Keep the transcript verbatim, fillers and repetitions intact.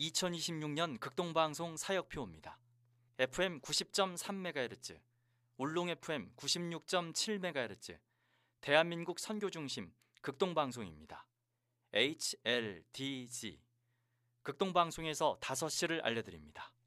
이천이십육 년 극동방송 사역표입니다. 에프엠 구십 점 삼 메가헤르츠, 울릉 에프엠 구십육 점 칠 메가헤르츠, 대한민국 선교중심 극동방송입니다. 에이치 엘 디 지 극동방송에서 다섯 시를 알려드립니다.